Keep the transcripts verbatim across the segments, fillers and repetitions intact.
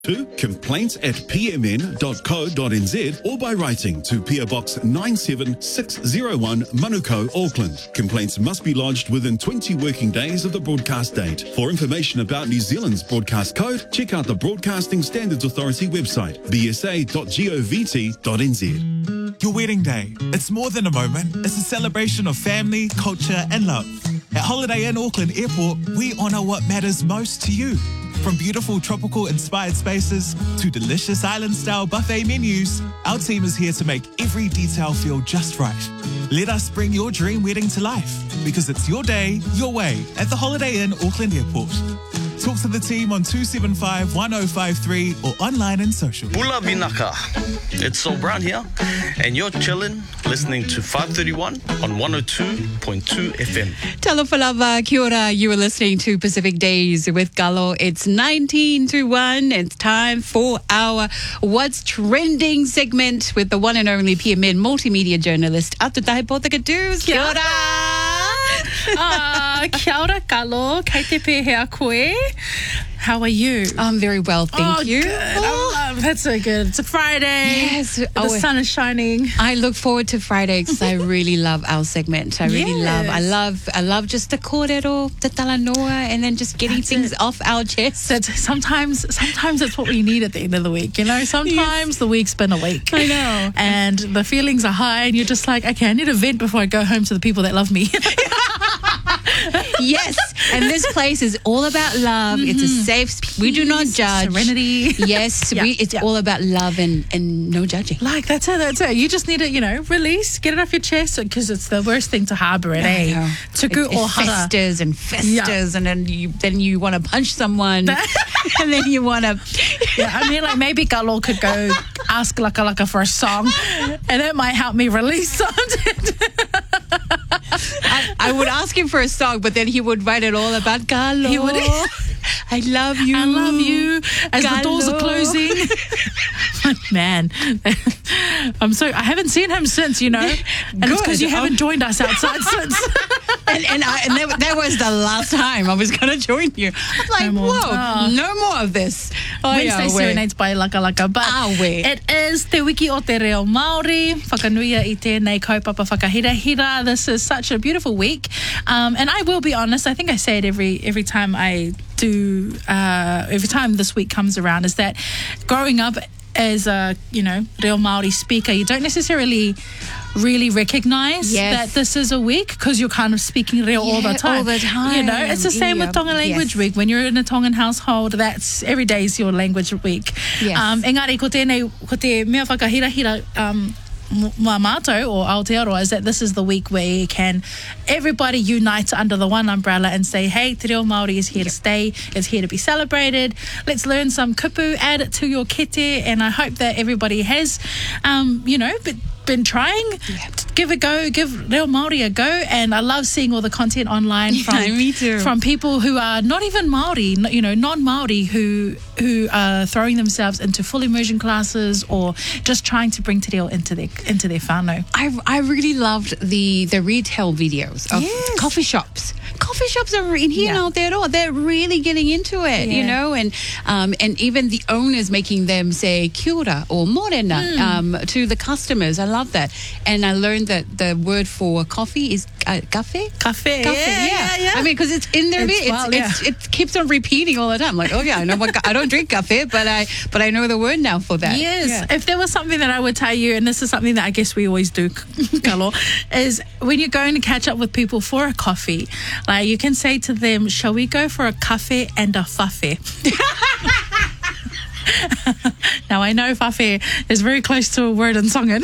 to complaints at p m n dot co dot n z or by writing to P O Box nine seven six zero one, Manukau, Auckland. Complaints must be lodged within twenty working days of the broadcast date. For information about New Zealand's broadcast code, check out the Broadcasting Standards Authority website, b s a dot govt dot n z. Your wedding day. It's more than a moment. It's a celebration of family, culture and love. At Holiday Inn Auckland Airport, we honour what matters most to you. From beautiful tropical-inspired spaces to delicious island-style buffet menus, our team is here to make every detail feel just right. Let us bring your dream wedding to life, because it's your day, your way at the Holiday Inn Auckland Airport. Talk to the team on two seven five, one oh five three or online and social. Pula Binaka. It's Sol Brown here, and you're chilling, listening to five thirty-one on one oh two point two F M. Talofalava, kia ora. You are listening to Pacific Days with Galo. It's nineteen to one. It's time for our What's Trending segment with the one and only P M N multimedia journalist, Atutahi Potakadus. Kia ora. Ah, kia ora, Galo. Kei te pēhea koe. How are you? I'm very well, thank oh, you. Good. Oh. Um, that's so good. It's a Friday. Yes. The oh, sun is shining. I look forward to Friday because I really love our segment. I really yes. love, I love, I love just the kōrero, the talanoa, and then just getting that's things it. off our chest. That's, sometimes, sometimes it's what we need at the end of the week. You know, sometimes yes. the week's been a week. I know. And the feelings are high, and you're just like, okay, I need a vent before I go home to the people that love me. Yes, and this place is all about love. Mm-hmm. It's a safe space. We do not judge. Serenity. Yes, yeah, we, it's yeah. all about love and, and no judging. Like, that's it, that's it. You just need to, you know, release, get it off your chest, because it's the worst thing to harbour it, eh? Tuku it, it or hara. festers and festers, yeah. and then you then you want to punch someone, and then you want to... Yeah, I mean, like, maybe Galo could go ask Laka Laka for a song, and it might help me release something. I, I would ask him for a song, but then he would write it all about Galo. He would. I love you. I love you. As Galo. The doors are closing. Man, I'm so. I haven't seen him since, you know, and Good. It's because you haven't um, joined us outside since. And, and, I, and that, that was the last time I was going to join you. I'm like, no whoa, oh. no more of this. Oh, Wednesday yeah, Serenades by Laka Laka. But ah, it is Te Wiki o Te Reo Māori. Whakanuia I tēnei kaupapa whakahirahira. This is such a beautiful week. Um, and I will be honest, I think I say it every every time I do, uh, every time this week comes around, is that growing up as a, you know, Reo Māori speaker, you don't necessarily really recognise yes. that this is a week because you're kind of speaking Reo yeah, all the time. all the time. You know, it's the same yeah. with Tonga Language yes. Week. When you're in a Tongan household, that's every day is your language week. Yes. Um, engari, ko tēnei, ko te mea whakahirahira um, mua mātou or Aotearoa, is that this is the week where you can everybody unite under the one umbrella and say, hey, Te Reo Māori is here to stay, it's here to be celebrated. Let's learn some kupu, add it to your kete, and I hope that everybody has, um, you know, but been trying yeah. give a go give Reo Māori a go, and I love seeing all the content online from yeah, me too. from people who are not even Māori, you know, non-Māori, who who are throwing themselves into full immersion classes or just trying to bring Te Reo into their into their whānau. I I really loved the the retail videos of yes. coffee shops. Coffee shops are in here yeah. and Aotearoa. They're really getting into it, yeah. you know, and um, and even the owners making them say kia ora or morena mm. um, to the customers. I love that. And I learned that the word for coffee is uh, cafe. Cafe. Cafe, yeah, yeah. yeah, yeah. I mean, because it's in there. It's, It's, well, it's, yeah. it keeps on repeating all the time. Like, oh yeah, I know what I don't drink cafe, but I but I know the word now for that. Yes. Yeah. If there was something that I would tell you, and this is something that I guess we always do, Kalo, is when you're going to catch up with people for a coffee, like you can say to them, shall we go for a cafe and a fafe? Now I know fafe is very close to a word in Tongan.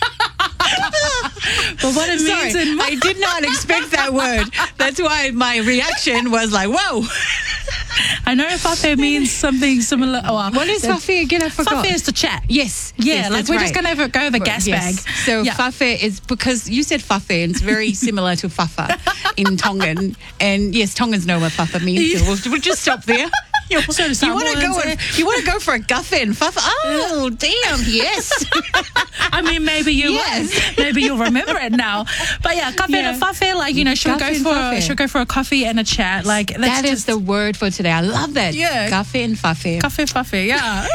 But what it Sorry, means in I did not expect that word. That's why my reaction was like, whoa. I know fafe means something similar. Oh, what is fafe again? I forgot. Fafe is to chat. Yes. Yeah, yes, like that's we're right. just going to have a go of a gas yes. bag. So yeah. fafe is because you said fafe, and it's very similar to fafa in Tongan. And yes, Tongans know what fafa means. So we'll, we'll just stop there. So You want to go? And, you want to go for a guffin and fuff? Oh, damn! Yes. I mean, maybe you Yes. will. Maybe you'll remember it now. But yeah, cafe Yeah. and fafe, like, you know, she'll Cafe go and for fafe. she'll go for a coffee and a chat. Like that's That is just the word for today. I love that. Yeah. Guffin and fuffin. cafe fafe. Yeah.